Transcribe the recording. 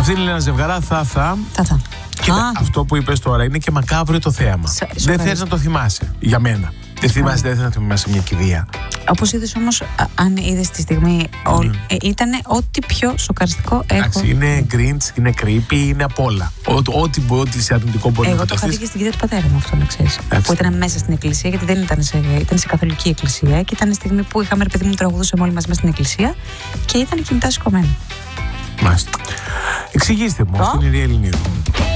δίνει ένα ζευγαρά, θα. Κοίτα, αυτό που είπες τώρα είναι και μακάβριο το θέαμα. Δεν θες να το θυμάσαι, για μένα. Δεν θες να θυμάσαι μια κηδεία. Όπως είδες όμως, αν είδες τη στιγμή, ήταν ό,τι πιο σοκαριστικό έχω. Εντάξει, είναι Grinch, είναι creepy, είναι απ' όλα. Ό,τι σε αρνητικό μπορεί να φανταστείς. Εγώ το είχα δει και στην κηδεία του πατέρα μου αυτό, να ξέρεις. Που ήταν μέσα στην εκκλησία, γιατί δεν ήταν σε καθολική εκκλησία. Και ήταν η στιγμή που είχαμε, ρε παιδί μου, τραγουδούσαμε όλοι μαζί μέσα στην εκκλησία και ήταν κινητά σηκωμένοι. Μάλιστα. Εξηγήστε μου, αυτή είναι η Ελληνίδα.